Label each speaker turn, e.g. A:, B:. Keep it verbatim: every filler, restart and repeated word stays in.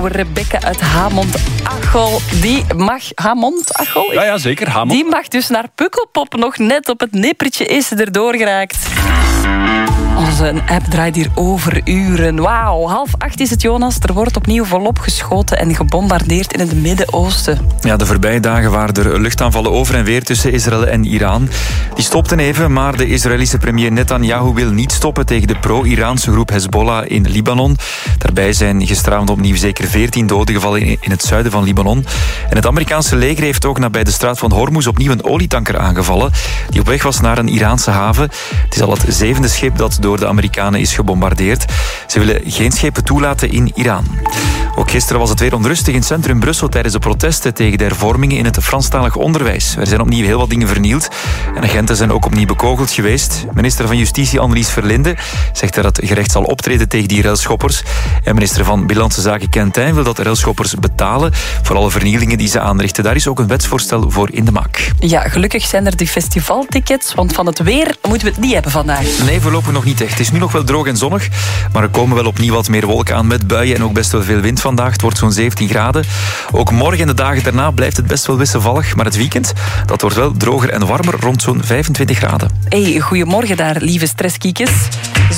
A: vrouw Rebecca uit Hamont-Achel. Die mag... Hamont-Achel?
B: Ja, ja, zeker. Hamont.
A: Die mag dus naar Pukkelpop. Nog net op het nippertje is ze erdoor geraakt. Onze app draait hier over uren. Wauw, half acht is het, Jonas. Er wordt opnieuw volop geschoten en gebombardeerd in het Midden-Oosten.
C: Ja, de voorbije dagen waren er luchtaanvallen over en weer tussen Israël en Iran. Die stopten even, maar de Israëlische premier Netanyahu wil niet stoppen tegen de pro-Iraanse groep Hezbollah in Libanon. Daarbij zijn gisteravond opnieuw zeker veertien doden gevallen in het zuiden van Libanon. En het Amerikaanse leger heeft ook nabij de straat van Hormuz opnieuw een olietanker aangevallen die op weg was naar een Iraanse haven. Het is al het zevende schip dat door de Amerikanen is gebombardeerd. Ze willen geen schepen toelaten in Iran. Ook gisteren was het weer onrustig in het centrum Brussel tijdens de protesten tegen de hervormingen in het Franstalig onderwijs. Er zijn opnieuw heel wat dingen vernield en agenten zijn ook opnieuw bekogeld geweest. Minister van Justitie Annelies Verlinde zegt dat het gerecht zal optreden tegen die railschoppers. En minister van Binnenlandse Zaken Quentin wil dat de railschoppers betalen voor alle vernielingen die ze aanrichten. Daar is ook een wetsvoorstel voor in de maak.
A: Ja, gelukkig zijn er die festivaltickets, want van het weer moeten we het niet hebben vandaag.
C: Nee, voorlopig nog niet echt. Het is nu nog wel droog en zonnig, maar er komen wel opnieuw wat meer wolken aan met buien en ook best wel veel wind vandaag. Het wordt zo'n zeventien graden. Ook morgen en de dagen daarna blijft het best wel wisselvallig, maar het weekend dat wordt wel droger en warmer rond zo'n vijfentwintig graden.
A: Hey, goedemorgen daar, lieve stresskiekjes.